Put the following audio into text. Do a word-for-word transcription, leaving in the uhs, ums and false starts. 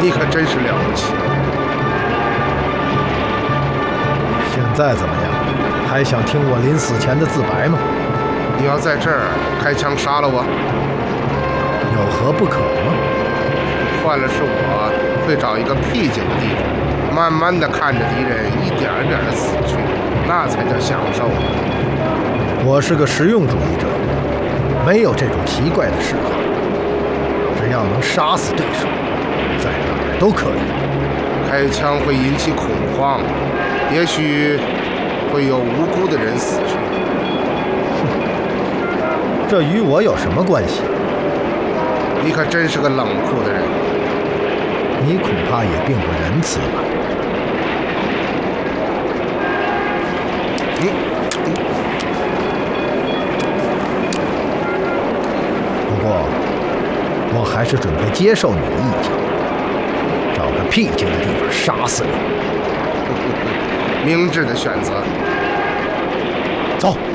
你可真是了不起。 现在怎么样？还想听我临死前的自白吗？ 你要在这儿开枪杀了我， 有何不可吗？ 换了是我，会找一个僻静的地方，慢慢的看着敌人一点一点的死去，那才叫享受。 我是个实用主义者，没有这种奇怪的嗜好。只要能杀死对手，在哪儿都可以。 开枪会引起恐慌，也许会有无辜的人死去。 这与我有什么关系？ 你可真是个冷酷的人。 你恐怕也并不仁慈吧？ 嗯。 不过，我还是准备接受你的意见，找个僻静的地方杀死你。 明智的选择。 走。